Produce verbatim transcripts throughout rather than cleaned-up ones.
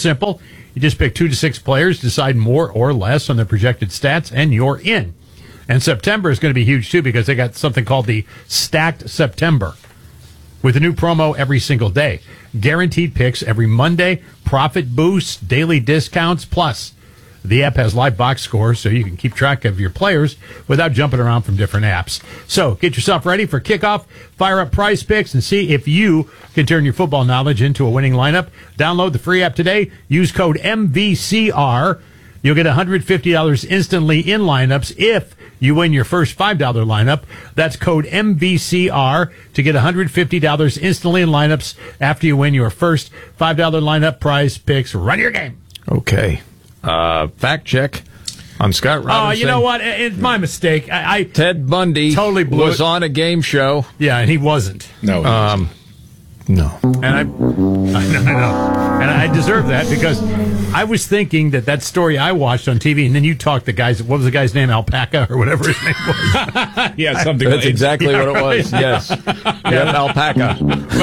simple. You just pick two to six players, decide more or less on their projected stats, and you're in. And September is going to be huge, too, because they got something called the Stacked September, with a new promo every single day. Guaranteed picks every Monday, profit boosts, daily discounts, plus the app has live box scores so you can keep track of your players without jumping around from different apps. So get yourself ready for kickoff, fire up Prize Picks, and see if you can turn your football knowledge into a winning lineup. Download the free app today. Use code M V C R. You'll get one hundred fifty dollars instantly in lineups if you win your first five dollars lineup. That's code M V C R to get one hundred fifty dollars instantly in lineups after you win your first five dollars lineup. Prize Picks. Run your game. Okay. Uh, fact check on Scott Robinson. Oh, you know what? It's my mistake. I, I Ted Bundy totally blew was it. on a game show. Yeah, and he wasn't. No. he Um, no. And I, I know, I know. And I deserve that because I was thinking that that story I watched on T V, and then you talked the guys. What was the guy's name? Alpaca or whatever his name was. wasn't. Yeah, something That's like exactly Yeah, what it was. Yes. Yep, alpaca.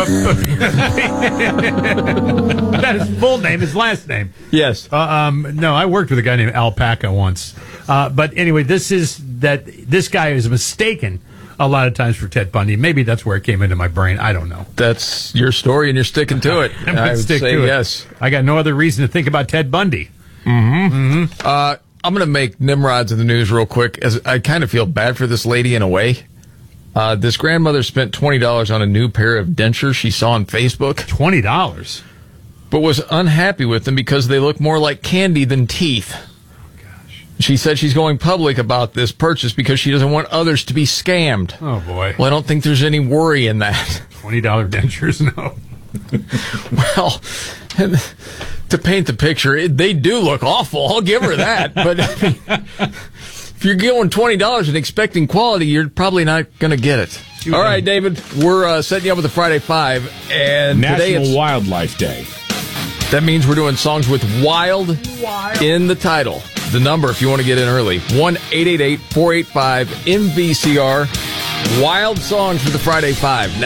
That is full name, his last name. Yes. Uh, um, no, I worked with a guy named Alpaca once. Uh, but anyway, this is that this guy is mistaken a lot of times for Ted Bundy. Maybe that's where it came into my brain. I don't know. That's your story, and you're sticking to it. I'm gonna I would stick say to it. yes. I got no other reason to think about Ted Bundy. Uh, I'm going to make Nimrods in the news real quick, as I kind of feel bad for this lady in a way. Uh, this grandmother spent twenty dollars on a new pair of dentures she saw on Facebook, Twenty dollars. but was unhappy with them because they look more like candy than teeth. She said she's going public about this purchase because she doesn't want others to be scammed. Oh boy. Well, I don't think there's any worry in that. Twenty dollar dentures? No. Well, to paint the picture, it, they do look awful. I'll give her that. But I mean, if you're going twenty dollars and expecting quality, you're probably not going to get it. All right, David, we're uh, setting you up with the Friday Five, and today National it's, Wildlife Day. that means we're doing songs with wild, wild in the title. The number, if you want to get in early, one eight eight eight, four eight five, M V C R. Wild songs for the Friday Five.